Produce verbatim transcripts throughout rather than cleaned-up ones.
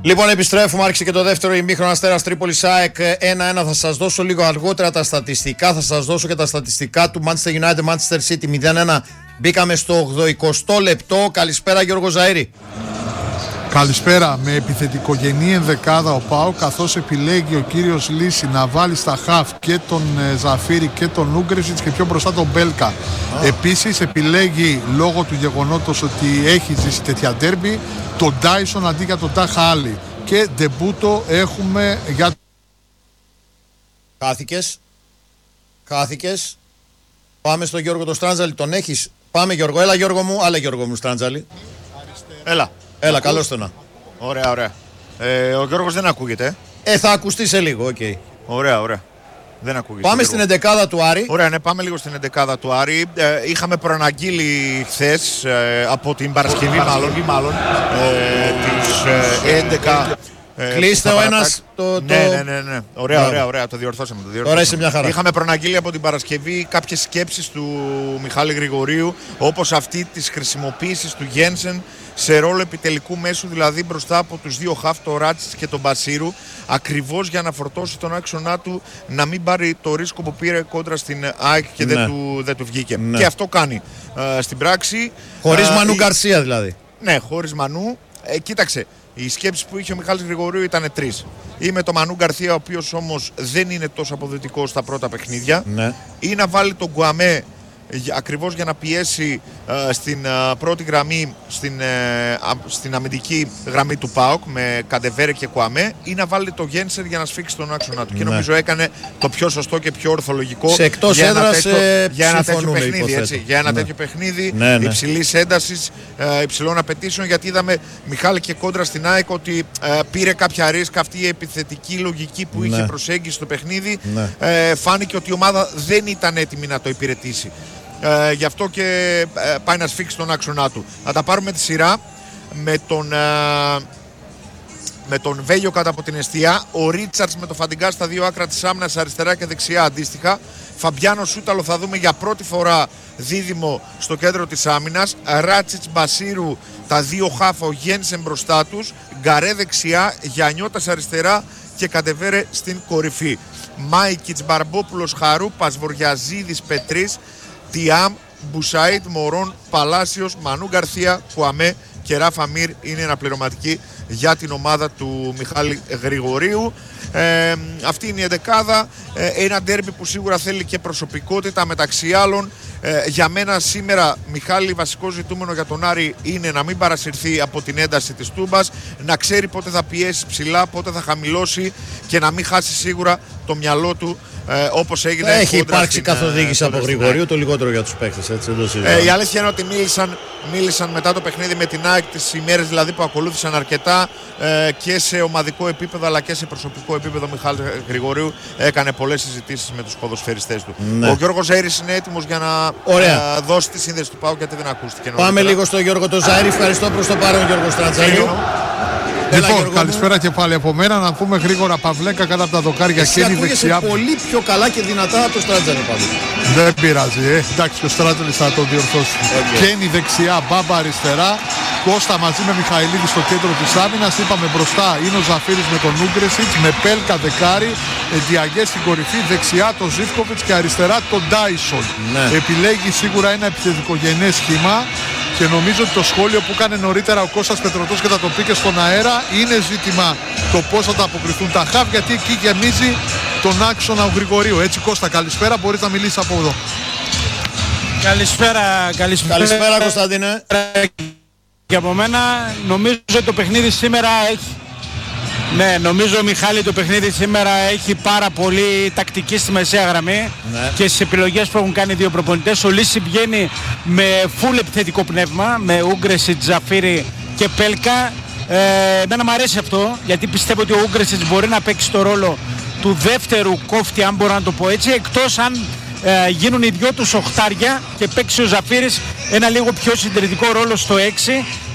Λοιπόν, επιστρέφουμε. Άρχισε και το δεύτερο ημίχρονο. Αστέρας Τρίπολης ΑΕΚ ένα ένα. Θα σας δώσω λίγο αργότερα τα στατιστικά. Θα σας δώσω και τα στατιστικά του Manchester United Manchester City μηδέν ένα. Μπήκαμε στο ογδοηκοστό λεπτό. Καλησπέρα, Γιώργο Ζαΐρη. Καλησπέρα. Με επιθετικογενή ενδεκάδα ο ΠΑΟΚ, καθώς επιλέγει ο κύριος Λύση να βάλει στα χαφ και τον ε, Ζαφίρι και τον Ούγκρεσιτς και πιο μπροστά τον Μπέλκα. Ah. Επίσης επιλέγει, λόγω του γεγονότος ότι έχει ζήσει τέτοια ντέρμπι, τον Ντάισον αντί για τον Τάχα Άλλη. Και ντεμπούτο έχουμε για... Χάθηκες. Χάθηκες. Πάμε στον Γιώργο τον Στράντζαλη. Τον έχεις? Πάμε, Γιώργο. Έλα, Γιώργο μου. Άλλα, Γιώργο μου, Στράντζαλη. Έλα. Έλα, καλώς το να. Ωραία, ωραία. Ε, ο Γιώργος δεν ακούγεται. Ε, θα ακουστεί σε λίγο, οκ. Okay. Ωραία, ωραία. Δεν ακούγεται. Πάμε στην εντεκάδα του Άρη. Ωραία, ναι, πάμε λίγο στην εντεκάδα του Άρη. Ε, είχαμε προαναγγείλει χθες, ε, από την Παρασκευή, μάλλον, μάλλον ε, τις ε, έντεκα. Ε, Κλείστε ο ένας το, το... Ναι, ναι, ναι, ναι. Ωραία, ωραία, ωραία, το διορθώσαμε, το διορθώσαμε. Τώρα είσαι μια χαρά. Είχαμε προαναγγείλει από την Παρασκευή κάποιες σκέψεις του Μιχάλη Γρηγορίου, όπως αυτή της χρησιμοποίησης του Γένσεν σε ρόλο επιτελικού μέσου, δηλαδή μπροστά από τους δύο χαφ, το Ράτσιτς και τον Μπασίρου, ακριβώς για να φορτώσει τον άξονά του να μην πάρει το ρίσκο που πήρε κόντρα στην ΑΕΚ και ναι. δεν, του, δεν του βγήκε. Ναι. Και αυτό κάνει ε, στην πράξη. Χωρίς ε, Μανού η... Γκαρσία δηλαδή. Ναι, χωρίς Μανού. Ε, κοίταξε, οι σκέψεις που είχε ο Μιχάλης Γρηγορίου ήταν τρεις. Ή με τον Μανού Γκαρσία, ο οποίος όμως δεν είναι τόσο αποδοτικός στα πρώτα παιχνίδια. Ναι. Ή να βάλει τον Γκουαμέ ακριβώς για να πιέσει uh, στην uh, πρώτη γραμμή, στην, uh, στην αμυντική γραμμή του ΠΑΟΚ με Καντεβέρε και Κουαμέ, ή να βάλει το Γένσερ για να σφίξει τον άξονα του. Ναι. Και νομίζω έκανε το πιο σωστό και πιο ορθολογικό σε εκτός για ένα έδρας, τέτοιο, ε, για ένα τέτοιο παιχνίδι. Έτσι, για ένα ναι. τέτοιο παιχνίδι ναι, ναι. υψηλής έντασης, uh, υψηλών απαιτήσεων, γιατί είδαμε, Μιχάλη, και κόντρα στην ΑΕΚ ότι uh, πήρε κάποια ρίσκα αυτή η επιθετική λογική που ναι. είχε προσέγγιση στο παιχνίδι. Ναι. Uh, φάνηκε ότι η ομάδα δεν ήταν έτοιμη να το υπηρετήσει. Ε, γι' αυτό και ε, πάει να σφίξει τον άξονά του. Να τα πάρουμε τη σειρά με τον, ε, με τον Βέλιο κάτω από την εστία, ο Ρίτσαρτς με τον Φαντιγκά στα δύο άκρα της άμυνας, αριστερά και δεξιά αντίστοιχα. Φαμπιάνο Σούταλο θα δούμε για πρώτη φορά δίδυμο στο κέντρο της άμυνας. Ράτσιτς Μπασίρου, τα δύο χάφα, ο Γένσεν μπροστά τους, Γκαρέ δεξιά, Γιαννιώτας αριστερά και Καντεβέρε στην κορυφή. Μάικιτς, Μπαρμπόπουλος, Χαρούπας, Βοριαζίδης, Πετρής, Τιάμ, Μπουσαΐτ, Μωρόν, Παλάσιος, Μανού Γκαρσία, Κουαμέ και Ράφα Μίρ είναι αναπληρωματική για την ομάδα του Μιχάλη Γρηγορίου. Ε, αυτή είναι η εντεκάδα. Ε, ένα ντέρμπι που σίγουρα θέλει και προσωπικότητα μεταξύ άλλων. Ε, για μένα σήμερα, Μιχάλη, βασικό ζητούμενο για τον Άρη είναι να μην παρασυρθεί από την ένταση της τούμπας, να ξέρει πότε θα πιέσει ψηλά, πότε θα χαμηλώσει και να μην χάσει σίγουρα το μυαλό του. Ε, όπως έγινε. Έχει υπάρξει στην, καθοδήγηση από Γρηγορίου, το λιγότερο για τους παίκτες. Έτσι, ε, η αλήθεια είναι ότι μίλησαν, μίλησαν μετά το παιχνίδι με την ΑΕΚ, τις ημέρες δηλαδή που ακολούθησαν αρκετά, ε, και σε ομαδικό επίπεδο αλλά και σε προσωπικό επίπεδο. Ο Μιχάλης Γρηγορίου έκανε πολλές συζητήσεις με τους ποδοσφαιριστές του. Ναι. Ο Γιώργος Ζαΐρης είναι έτοιμος για να ε, δώσει τη σύνδεση του ΠΑΟΚ, γιατί δεν ακούστηκε. Πάμε νωρίτερα λίγο στο Γιώργο τον Ζαΐρη. Ευχαριστώ προς το παρόν, Γιώργο Στραντζέλη. Λοιπόν, Έλα, καλησπέρα και πάλι από μένα. Να πούμε γρήγορα Παυλέκα κάτω από τα δοκάρια και η δεξιά. Πολύ πιο καλά και δυνατά από το Στράτζελ πάλι. Δεν πειράζει, ε. Εντάξει, ο Στράτζελ θα το διορθώσει. Okay. Κένι δεξιά, Μπάμπα αριστερά. Κώστα μαζί με Μιχαηλίδη στο κέντρο της άμυνας. Είπαμε μπροστά είναι ο Ζαφίρης με τον Ούγκρεσιτς, με Πέλκα δεκάρι. Διαγέ στην κορυφή, δεξιά τον Ζίβκοβιτς και αριστερά τον Ντάισον. Ναι. Επιλέγει σίγουρα ένα επιθετικογενές σχήμα. Και νομίζω ότι το σχόλιο που έκανε νωρίτερα ο Κώστας Πετρωτός και θα το πει και στον αέρα, είναι ζήτημα το πώς θα τα αποκριθούν τα χαφ, γιατί εκεί γεμίζει τον άξονα ο Γρηγορίου. Έτσι, Κώστα, καλησπέρα, μπορείς να μιλήσεις από εδώ. Καλησπέρα, καλησπέρα. Καλησπέρα, Κωνσταντίνε. Και από μένα, νομίζω ότι το παιχνίδι σήμερα έχει... Ναι, νομίζω, Μιχάλη, το παιχνίδι σήμερα έχει πάρα πολύ τακτική στη μεσαία γραμμή, ναι. Και στις επιλογές που έχουν κάνει οι δύο προπονητές. Ο Λύση βγαίνει με full επιθετικό πνεύμα, με Ούγκρεσιτς, Ζαφίρι και Πέλκα. Ε, εμένα μου αρέσει αυτό, γιατί πιστεύω ότι ο Ούγκρεσιτς μπορεί να παίξει το ρόλο του δεύτερου κόφτη, αν μπορώ να το πω έτσι, εκτός αν ε, γίνουν οι δυο τους οχτάρια και παίξει ο Ζαφίρης ένα λίγο πιο συντηρητικό ρόλο στο έξι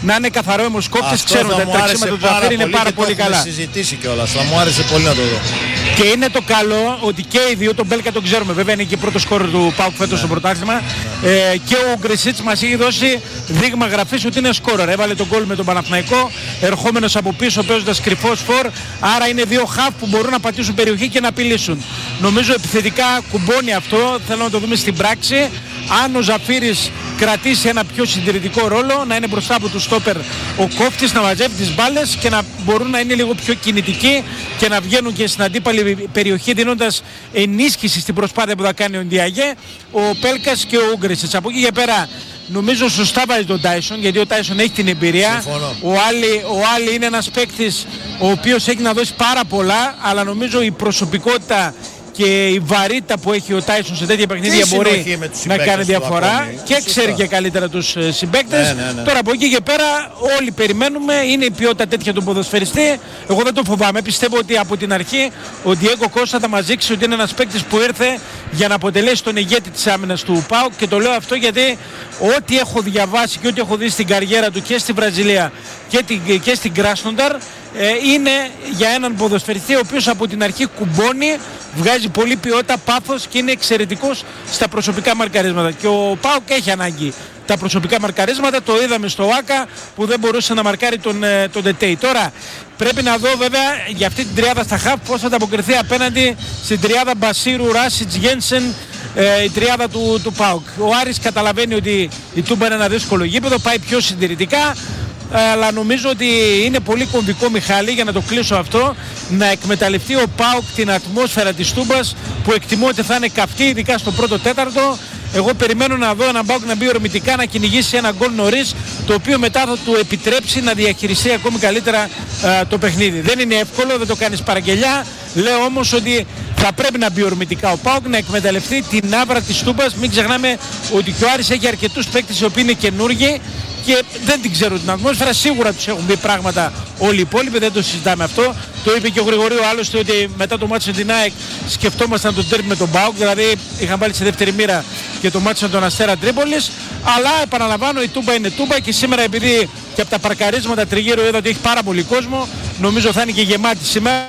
να είναι καθαρό αιμοσκόπτης. Ξέρουν ότι τα τρεξίματα του Ζαφύρη είναι πάρα πολύ καλά. Θα συζητήσει κιόλας, θα μου άρεσε πολύ να το δω. Και είναι το καλό ότι και οι δύο, τον Μπέλκα τον ξέρουμε, βέβαια είναι και πρώτο σκόρερ του ΠΑΟΚ φέτος στο πρωτάθλημα. Ναι. Ε, και ο Γκρισίτς μας έχει δώσει δείγμα γραφής ότι είναι σκόρερ. Έβαλε τον γκολ με τον Παναθηναϊκό, ερχόμενος από πίσω παίζοντας κρυφός φορ. Άρα είναι δύο χαφ που μπορούν να πατήσουν περιοχή και να απειλήσουν. Νομίζω επιθετικά κουμπώνει αυτό, θέλω να το δούμε στην πράξη. Αν ο Ζαφύρης κρατήσει ένα πιο συντηρητικό ρόλο, να είναι μπροστά από του στόπερ ο κόφτης, να μαζεύει τις μπάλες και να μπορούν να είναι λίγο πιο κινητικοί και να βγαίνουν και στην αντίπαλη περιοχή, δίνοντας ενίσχυση στην προσπάθεια που θα κάνει ο Ντιαγέ, ο Πέλκας και ο Ούγκρεσιτς. Από εκεί για πέρα νομίζω σωστά βάζει τον Τάισον, γιατί ο Τάισον έχει την εμπειρία. Ο Άλλη, ο Άλλη είναι ένας παίκτης ο οποίος έχει να δώσει πάρα πολλά, αλλά νομίζω η προσωπικότητα και η βαρύτητα που έχει ο Τάισον σε τέτοια παιχνίδια μπορεί να κάνει διαφορά και σωστά. Ξέρει και καλύτερα τους συμπαίκτες. Ναι, ναι, ναι. Τώρα από εκεί και πέρα όλοι περιμένουμε, είναι η ποιότητα τέτοια του ποδοσφαιριστή. Εγώ δεν το φοβάμαι, πιστεύω ότι από την αρχή ο Ντιέγκο Κώστα θα μας δείξει ότι είναι ένας παίκτης που ήρθε για να αποτελέσει τον ηγέτη της άμυνας του ΠΑΟΚ, και το λέω αυτό γιατί ό,τι έχω διαβάσει και ό,τι έχω δει στην καριέρα του και στη Βραζιλία και, την, και στην Κράσνονταρ ε, είναι για έναν ποδοσφαιριστή ο οποίος από την αρχή κουμπώνει, βγάζει πολύ ποιότητα, πάθος και είναι εξαιρετικός στα προσωπικά μαρκαρίσματα. Και ο ΠΑΟΚ έχει ανάγκη τα προσωπικά μαρκαρίσματα, το είδαμε στο Άκα που δεν μπορούσε να μαρκάρει τον, τον Ντετέι. Τώρα πρέπει να δω βέβαια για αυτή την τριάδα στα χαφ πώς θα ανταποκριθεί απέναντι στην τριάδα Μπασίρου, Ράσιτς, Γένσεν, ε, η τριάδα του, του ΠΑΟΚ. Ο Άρης καταλαβαίνει ότι η Τούμπα είναι ένα δύσκολο γήπεδο, πάει πιο συντηρητικά, αλλά νομίζω ότι είναι πολύ κομβικό, Μιχάλη, για να το κλείσω αυτό, να εκμεταλλευτεί ο ΠΑΟΚ την ατμόσφαιρα της Τούμπας που εκτιμώ ότι θα είναι καυτή, ειδικά στο πρώτο τέταρτο. Εγώ περιμένω να δω έναν ΠΑΟΚ να μπει ορμητικά, να κυνηγήσει ένα γκολ νωρίς, το οποίο μετά θα του επιτρέψει να διαχειριστεί ακόμη καλύτερα α, το παιχνίδι. Δεν είναι εύκολο, δεν το κάνεις παραγγελιά. Λέω όμως ότι θα πρέπει να μπει ορμητικά ο ΠΑΟΚ, να εκμεταλλευτεί την άβρα της Τούμπας. Μην ξεχνάμε ότι και ο Άρης έχει αρκετούς παίκτες οι οποίοι είναι καινούργοι και δεν την ξέρουν την ατμόσφαιρα. Σίγουρα τους έχουν πει πράγματα όλοι οι υπόλοιποι, δεν το συζητάμε αυτό. Το είπε και ο Γρηγορίου άλλωστε ότι μετά το μάτσο με την ΑΕΚ σκεφτόμασταν τον τέρμι με τον ΠΑΟΚ, δηλαδή είχαν βάλει σε δεύτερη μοίρα και το μάτσο με τον Αστέρα Τρίπολης. Αλλά επαναλαμβάνω, η Τούμπα είναι Τούμπα και σήμερα, επειδή και από τα παρκαρίσματα τριγύρω είδα ότι έχει πάρα πολύ κόσμο, νομίζω θα είναι και γεμάτη σήμερα.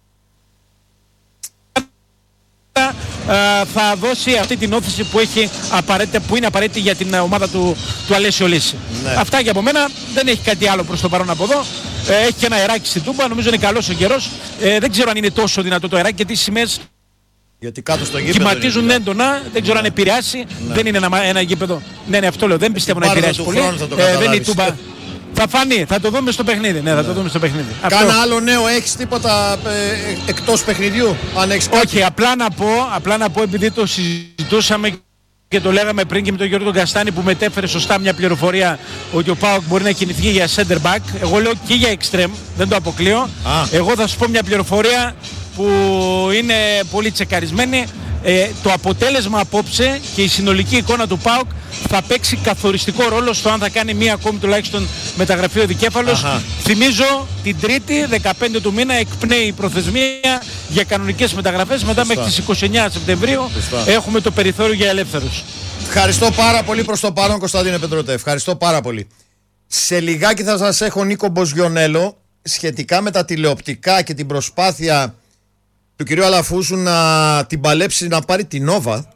Θα δώσει αυτή την όθηση που, έχει απαραίτητα, που είναι απαραίτητη για την ομάδα του, του Αλέσιο Λύση. Ναι. Αυτά και από μένα, δεν έχει κάτι άλλο προς το παρόν από εδώ. Ε, έχει και ένα αεράκι στην Τούμπα, νομίζω είναι καλός ο καιρός. Ε, δεν ξέρω αν είναι τόσο δυνατό το αεράκι, γιατί οι σημαίες γιατί κάτω στο γήπεδο κυματίζουν έντονα, δεν ξέρω ναι. αν επηρεάσει. Ναι. Δεν είναι ένα, ένα γήπεδο. Ναι, ναι, αυτό λέω, δεν πιστεύω να επηρεάσει πολύ. Ε, δεν είναι η Τούμπα. Θα φανεί, θα το δούμε στο παιχνίδι. Ναι, θα το δούμε στο παιχνίδι. Κάνα αυτό. Άλλο νέο, έχεις τίποτα ε, εκτός παιχνιδιού, αν έχεις κάτι? Όχι, απλά να πω, απλά να πω, επειδή το συζητούσαμε και το λέγαμε πριν και με τον Γιώργο Καστάνη που μετέφερε σωστά μια πληροφορία ότι ο ΠΑΟΚ μπορεί να κινηθεί για center back. Εγώ λέω και για extreme, δεν το αποκλείω. Α. Εγώ θα σου πω μια πληροφορία που είναι πολύ τσεκαρισμένη. Ε, το αποτέλεσμα απόψε και η συνολική εικόνα του ΠΑΟΚ θα παίξει καθοριστικό ρόλο στο αν θα κάνει μία ακόμη τουλάχιστον μεταγραφή ο δικέφαλος. Αχα. Θυμίζω την Τρίτη, δεκαπέντε του μήνα, εκπνέει η προθεσμία για κανονικές μεταγραφές. Μετά μέχρι τις είκοσι εννέα Σεπτεμβρίου Φωστά. έχουμε το περιθώριο για ελεύθερους. Ευχαριστώ πάρα πολύ προς το παρόν, Κωνσταντίνε Πετρωτέ. Ευχαριστώ πάρα πολύ. Σε λιγάκι θα σας έχω Νίκο Μποζιονέλο σχετικά με τα τηλεοπτικά και την προσπάθεια του κυρίου Αλαφούζου να την παλέψει να πάρει την Νόβα.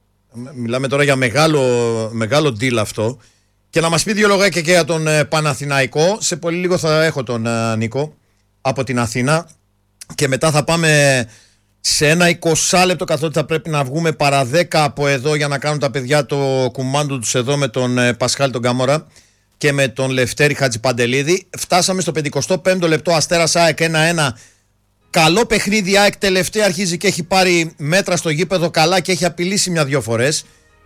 Μιλάμε τώρα για μεγάλο, μεγάλο deal αυτό. Και να μας πει δύο λογάκια και για τον ε, Παναθηναϊκό. Σε πολύ λίγο θα έχω τον ε, Νίκο από την Αθήνα. Και μετά θα πάμε σε ένα είκοσι λεπτό, καθότι θα πρέπει να βγούμε παρά δέκα από εδώ για να κάνουν τα παιδιά το κουμάντο τους εδώ με τον ε, Πασχάλη τον Καμόρα και με τον Λευτέρη Χατζηπαντελίδη. Φτάσαμε στο πενηκοστό πέμπτο λεπτό, Αστέρας ΑΕΚ ένα ένα. Καλό παιχνίδι, ΑΕΚ τελευταία αρχίζει και έχει πάρει μέτρα στο γήπεδο καλά και έχει απειλήσει μια-δυο φορές.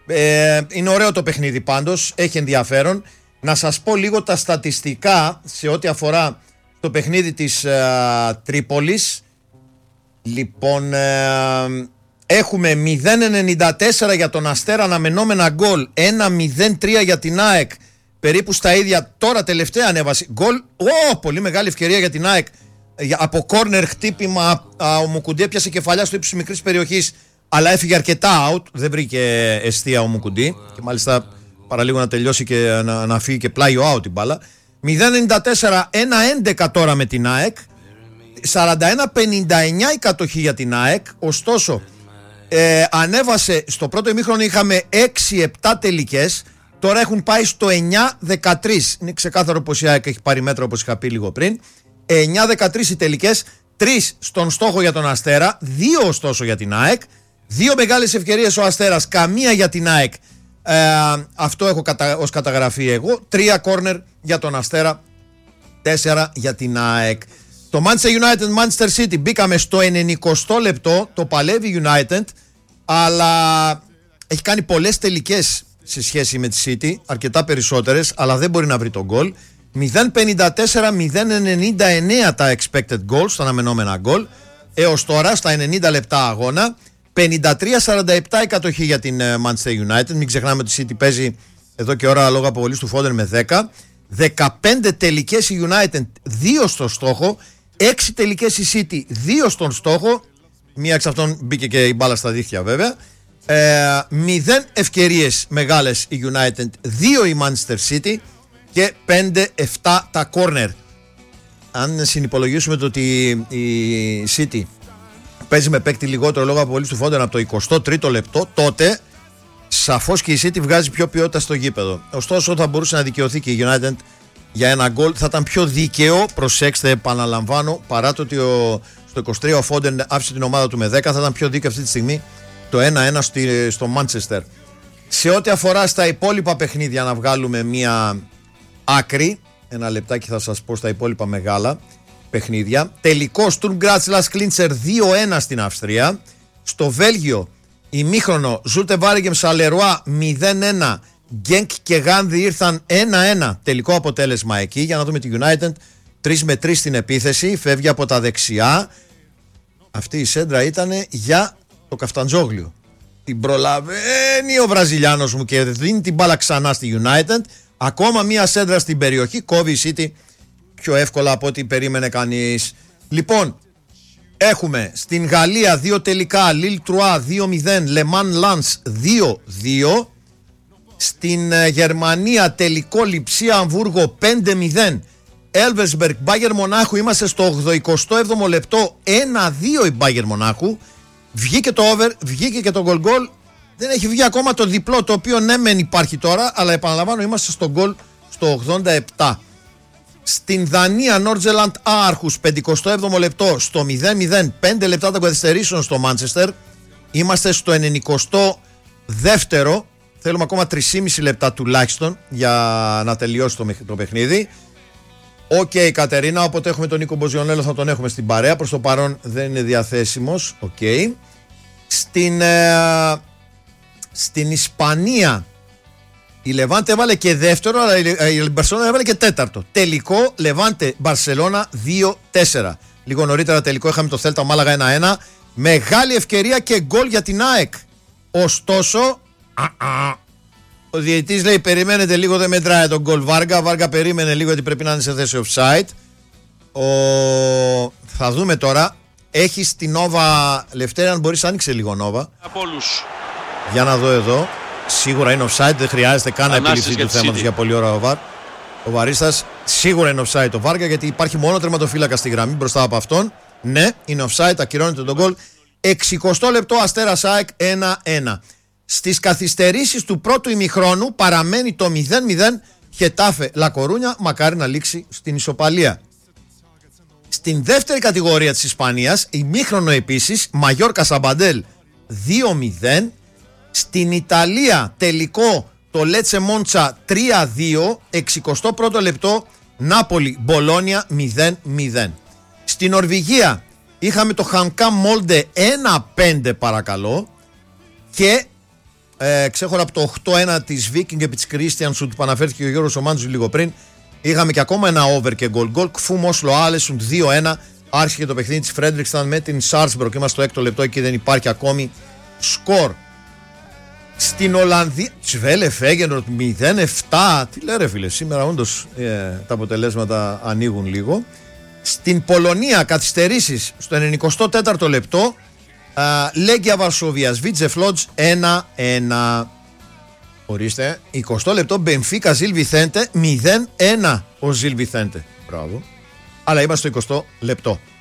Ε, είναι ωραίο το παιχνίδι πάντως, έχει ενδιαφέρον. Να σας πω λίγο τα στατιστικά σε ό,τι αφορά το παιχνίδι της ε, Τρίπολης. Λοιπόν, ε, έχουμε μηδέν ενενήντα τέσσερα για τον Αστέρα αναμενόμενα γκολ, ένα μηδέν τρία για την ΑΕΚ, περίπου στα ίδια. Τώρα τελευταία ανέβαση γκολ, oh, πολύ μεγάλη ευκαιρία για την ΑΕΚ. Από κόρνερ χτύπημα, ο Μουκουντή έπιασε κεφαλιά στο ύψος της μικρής περιοχής, αλλά έφυγε αρκετά out, δεν βρήκε εστία ο Μουκουντή και μάλιστα παραλίγο να τελειώσει και να, να φύγει και πλάι ο out η μπάλα. μηδέν ενενήντα τέσσερα ένα έντεκα τώρα με την ΑΕΚ. σαράντα ένα πενήντα εννιά η κατοχή για την ΑΕΚ. Ωστόσο ε, ανέβασε, στο πρώτο ημίχρονο είχαμε έξι επτά τελικές. Τώρα έχουν πάει στο εννιά δεκατρία. Είναι ξεκάθαρο πως η ΑΕΚ έχει πάρει μέτρο, όπως είχα πει λίγο πριν. εννιά δεκατρία οι τελικές, τρία στον στόχο για τον Αστέρα, δύο ωστόσο για την ΑΕΚ. Δύο μεγάλες ευκαιρίες ο Αστέρας, καμία για την ΑΕΚ. Ε, αυτό έχω κατα, ως καταγραφή εγώ. Τρία κόρνερ για τον Αστέρα, τέσσερα για την ΑΕΚ. Το Manchester United Manchester City μπήκαμε στο ενενηκοστό λεπτό. Το παλεύει United, αλλά έχει κάνει πολλές τελικές σε σχέση με τη City, αρκετά περισσότερες, αλλά δεν μπορεί να βρει τον γκολ. μηδέν πενήντα τέσσερα μηδέν ενενήντα εννέα τα expected goals, τα αναμενόμενα γκολ έως τώρα στα ενενήντα λεπτά αγώνα. πενήντα τρία σαράντα επτά η κατοχή για την Manchester United. Μην ξεχνάμε ότι η City παίζει εδώ και ώρα λόγω αποβολής του Foden με δέκα. δεκαπέντε τελικές η United, δύο στο στόχο. έξι τελικές η City, δύο στον στόχο. Μία εξ αυτών μπήκε και η μπάλα στα δίχτυα βέβαια. Ε, μηδέν ευκαιρίες μεγάλες η United, δύο η Manchester City και πέντε επτά τα corner. Αν συνυπολογίσουμε το ότι η City παίζει με παίκτη λιγότερο λόγω αποβολής του Foden από το εικοστό τρίτο λεπτό, τότε σαφώς και η City βγάζει πιο ποιότητα στο γήπεδο. Ωστόσο θα μπορούσε να δικαιωθεί και η United για ένα γκολ. Θα ήταν πιο δίκαιο, προσέξτε, επαναλαμβάνω, παρά το ότι ο, στο είκοσι τρία ο Foden άφησε την ομάδα του με δέκα, θα ήταν πιο δίκαιο αυτή τη στιγμή το ένα ένα στο Manchester. Σε ό,τι αφορά στα υπόλοιπα παιχνίδια, να βγάλουμε μία άκρη, ένα λεπτάκι θα σας πω στα υπόλοιπα μεγάλα παιχνίδια. Τελικό Sturm Graz Las Klintzer δύο ένα στην Αυστρία. Στο Βέλγιο ημίχρονο Zulte Waregem Charleroi μηδέν ένα. Γκένκ και Γάνδη ήρθαν ένα ένα τελικό αποτέλεσμα εκεί. Για να δούμε τη United, τρία με τρία στην επίθεση, φεύγει από τα δεξιά. Αυτή η σέντρα ήταν για το Καφταντζόγλιο. Την προλαβαίνει ο Βραζιλιάνος μου και δίνει την μπάλα ξανά στη United. Ακόμα μία σέντρα στην περιοχή, κόβει η City πιο εύκολα από ό,τι περίμενε κανείς. Λοιπόν, έχουμε στην Γαλλία δύο τελικά, Lille Troyes δύο μηδέν, Le Mans Lens δύο δύο. Στην Γερμανία τελικό Λιψία Αμβούργο πέντε μηδέν, Elversberg Μπάγερ Μονάχου, είμαστε στο ογδοηκοστό έβδομο λεπτό, ένα δύο η Μπάγερ Μονάχου. Βγήκε το over, βγήκε και το γκολ γκολ. Δεν έχει βγει ακόμα το διπλό, το οποίο ναι μεν υπάρχει τώρα, αλλά επαναλαμβάνω είμαστε στο γκολ στο ογδόντα επτά. Στην Δανία Νόρτζελαντ Άρχους, πενηκοστό έβδομο λεπτό, στο μηδέν μηδέν, πέντε λεπτά των καθυστερήσεων στο Μάντσεστερ. Είμαστε στο ενενηκοστό δεύτερο. Θέλουμε ακόμα τρία και μισό λεπτά τουλάχιστον για να τελειώσει το, το παιχνίδι. Οκ, okay, Κατερίνα, όποτε έχουμε τον Νίκο Μποζιονέλο θα τον έχουμε στην παρέα. Προς το παρόν δεν είναι διαθέσιμος. Οκ. Okay. Στην, ε, στην Ισπανία η Λεβάντε έβαλε και δεύτερο, αλλά η Μπαρσελόνα έβαλε και τέταρτο. Τελικό Λεβάντε Μπαρσελόνα δύο τέσσερα. Λίγο νωρίτερα τελικό είχαμε το Θέλτα Μάλαγα ένα ένα. Μεγάλη ευκαιρία και γκολ για την ΑΕΚ. Ωστόσο, ο διαιτητής λέει περιμένετε λίγο, δεν μετράει τον γκολ Βάργα. Βάργα περίμενε λίγο γιατί πρέπει να είναι σε θέση offside. Ο... Θα δούμε τώρα. Έχει την Νόβα Λευτέρη, αν μπορείς άνοιξε λίγο Νόβα. Από όλους. Για να δω εδώ. Σίγουρα είναι offside, δεν χρειάζεται καν να επιληφθεί του θέματος για πολλή ώρα ο Βαρ. Ο Βαρίστας σίγουρα είναι offside το Βάργα, γιατί υπάρχει μόνο τερματοφύλακα στη γραμμή μπροστά από αυτόν. Ναι, είναι offside, ακυρώνεται τον γκολ. εξηκοστό λεπτό, Αστέρας ΑΕΚ ένα ένα. Στις καθυστερήσεις του πρώτου ημιχρόνου παραμένει το μηδέν μηδέν. Χετάφε Λακορούνια, μακάρι να λήξει στην ισοπαλία. Στην δεύτερη κατηγορία της Ισπανίας, ημίχρονο επίσης, Μαγιόρκα Σαμπαντέλ δύο μηδέν. Στην Ιταλία τελικό το Λέτσε Μόντσα τρία δύο, εξηκοστό πρώτο λεπτό, Νάπολη Μπολόνια μηδέν μηδέν. Στην Νορβηγία είχαμε το Χαμκάμ Μόλντε ένα πέντε παρακαλώ, και ε, ξέχωρα από το οκτώ ένα της Viking επί της Κρίστιανσουντ που αναφέρθηκε ο Γιώργος Ομάντζου λίγο πριν, είχαμε και ακόμα ένα over και γκολ γκολ. Κφούμ Όσλο Άλεσουντ δύο ένα. Άρχισε το παιχνίδι της Φρέντριξταν με την Σάρτσμπροκ. Είμαστε στο έκτο λεπτό, εκεί δεν υπάρχει ακόμη σκορ. Στην Ολλανδία Τσβέλε Φέγενορτ μηδέν επτά. Τι λέει ρε φίλε, σήμερα όντως ε, τα αποτελέσματα ανοίγουν λίγο. Στην Πολωνία καθυστερήσεις στο ενενηκοστό τέταρτο λεπτό, Λέγκια Βαρσοβίας Βίτζε Φλότζ ένα ένα. Ορίστε, εικοστό λεπτό Μπενφίκα Ζιλ Βιθέντε, μηδέν ένα ο Ζιλ Βιθέντε. Μπράβο. Αλλά είμαστε στο εικοστό λεπτό.